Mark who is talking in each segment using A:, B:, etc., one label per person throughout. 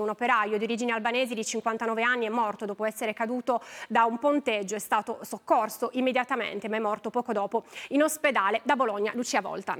A: un operaio di origini albanesi di 59 anni è morto dopo essere caduto da un ponteggio, è stato soccorso immediatamente ma è morto poco dopo in ospedale. Da Bologna, Lucia Volta.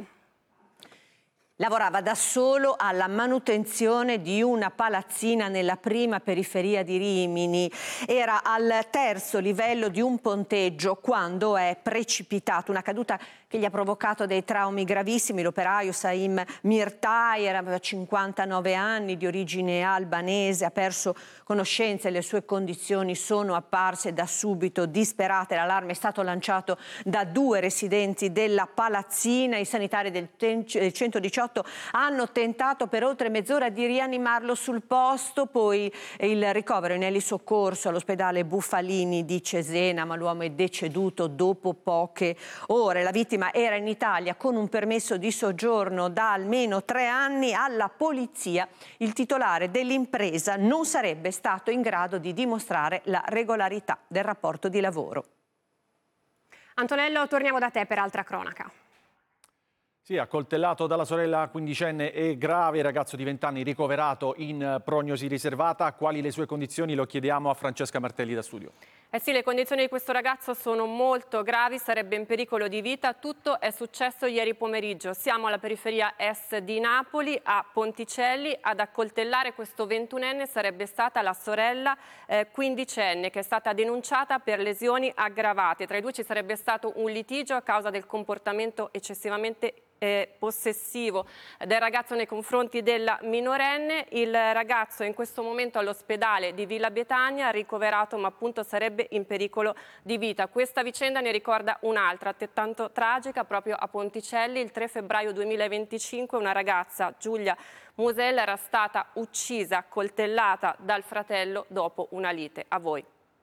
B: Lavorava da solo alla manutenzione di una palazzina nella prima periferia di Rimini. Era al terzo livello di un ponteggio quando è precipitato. Una caduta che gli ha provocato dei traumi gravissimi. L'operaio Saim Mirtai aveva 59 anni, di origine albanese, ha perso conoscenza e le sue condizioni sono apparse da subito disperate. L'allarme è stato lanciato da 2 residenti della palazzina. I sanitari del 118 hanno tentato per oltre mezz'ora di rianimarlo sul posto, poi il ricovero in elisoccorso all'ospedale Buffalini di Cesena, ma l'uomo è deceduto dopo poche ore. La vittima era in Italia con un permesso di soggiorno da almeno 3 anni. Alla polizia il titolare dell'impresa non sarebbe stato in grado di dimostrare la regolarità del rapporto di lavoro.
A: Antonello, torniamo da te per altra cronaca.
C: Sì, accoltellato dalla sorella quindicenne e grave, il ragazzo di 20 anni ricoverato in prognosi riservata. Quali le sue condizioni? Lo chiediamo a Francesca Martelli da studio.
D: Sì, le condizioni di questo ragazzo sono molto gravi, sarebbe in pericolo di vita. Tutto è successo ieri pomeriggio. Siamo alla periferia est di Napoli, a Ponticelli. Ad accoltellare questo 21enne sarebbe stata la sorella quindicenne, che è stata denunciata per lesioni aggravate. Tra i due ci sarebbe stato un litigio a causa del comportamento eccessivamente possessivo del ragazzo nei confronti della minorenne. Il ragazzo è in questo momento all'ospedale di Villa Betania, ricoverato, ma appunto sarebbe in pericolo di vita. Questa vicenda ne ricorda un'altra altrettanto tragica proprio a Ponticelli. Il 3 febbraio 2025 una ragazza, Giulia Musella, era stata uccisa, coltellata dal fratello dopo una lite. A voi.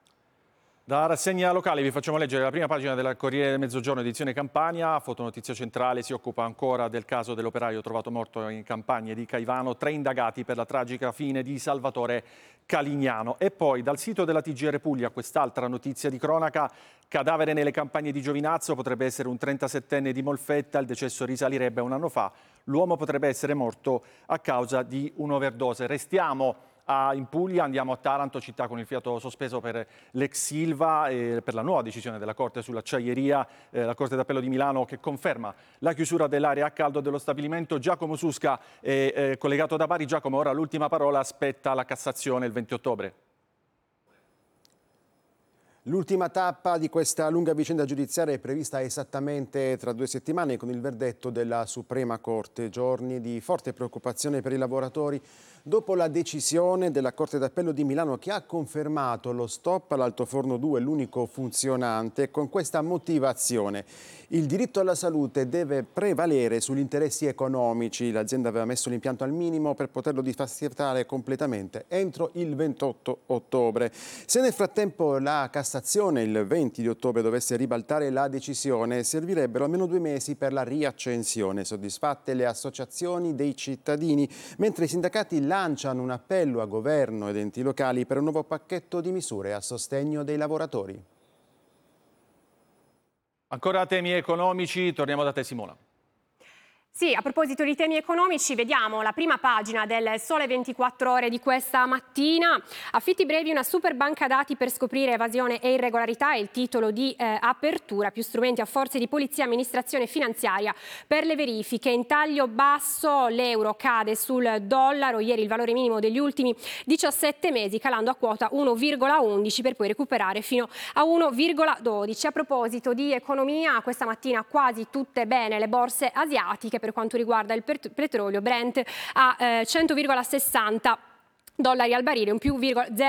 C: Da rassegna locale vi facciamo leggere la prima pagina della Corriere del Mezzogiorno, edizione Campania. Fotonotizia centrale si occupa ancora del caso dell'operaio trovato morto in campagne di Caivano. 3 indagati per la tragica fine di Salvatore Calignano. E poi dal sito della TGR Puglia quest'altra notizia di cronaca. Cadavere nelle campagne di Giovinazzo, potrebbe essere un 37enne di Molfetta, il decesso risalirebbe a un anno fa. L'uomo potrebbe essere morto a causa di un'overdose. Restiamo in Puglia, andiamo a Taranto, città con il fiato sospeso per l'ex Ilva e per la nuova decisione della Corte sull'acciaieria, la Corte d'Appello di Milano che conferma la chiusura dell'area a caldo dello stabilimento. Giacomo Susca è collegato da Bari. Giacomo, ora l'ultima parola, aspetta la Cassazione il 20 ottobre.
E: L'ultima tappa di questa lunga vicenda giudiziaria è prevista esattamente tra 2 settimane con il verdetto della Suprema Corte. Giorni di forte preoccupazione per i lavoratori dopo la decisione della Corte d'Appello di Milano che ha confermato lo stop all'altoforno 2, l'unico funzionante, con questa motivazione. Il diritto alla salute deve prevalere sugli interessi economici. L'azienda aveva messo l'impianto al minimo per poterlo difasciare completamente entro il 28 ottobre. Se nel frattempo la Cassazione il 20 di ottobre dovesse ribaltare la decisione, servirebbero almeno 2 mesi per la riaccensione. Soddisfatte le associazioni dei cittadini, mentre i sindacati lanciano un appello a governo ed enti locali per un nuovo pacchetto di misure a sostegno dei lavoratori.
C: Ancora temi economici, torniamo da te Simona.
A: Sì, a proposito di temi economici, vediamo la prima pagina del Sole 24 Ore di questa mattina. Affitti brevi, una super banca dati per scoprire evasione e irregolarità è il titolo di apertura. Più strumenti a forze di polizia, amministrazione finanziaria per le verifiche. In taglio basso l'euro cade sul dollaro. Ieri il valore minimo degli ultimi 17 mesi calando a quota 1,11 per poi recuperare fino a 1,12. A proposito di economia, questa mattina quasi tutte bene le borse asiatiche. Per quanto riguarda il petrolio, Brent a $100,60 al barile, un più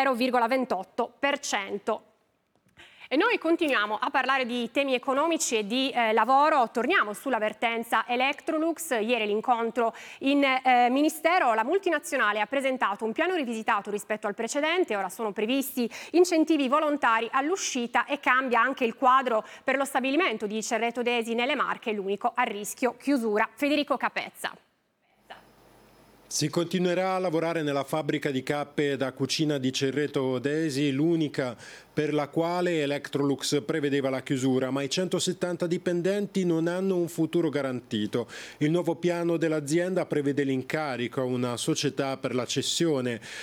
A: 0,28%. E noi continuiamo a parlare di temi economici e di lavoro. Torniamo sulla vertenza Electrolux. Ieri l'incontro in Ministero. La multinazionale ha presentato un piano rivisitato rispetto al precedente. Ora sono previsti incentivi volontari all'uscita e cambia anche il quadro per lo stabilimento di Cerreto Desi nelle Marche, l'unico a rischio chiusura. Federico Capezza.
F: Si continuerà a lavorare nella fabbrica di cappe da cucina di Cerreto Desi, l'unica per la quale Electrolux prevedeva la chiusura, ma i 170 dipendenti non hanno un futuro garantito. Il nuovo piano dell'azienda prevede l'incarico a una società per la cessione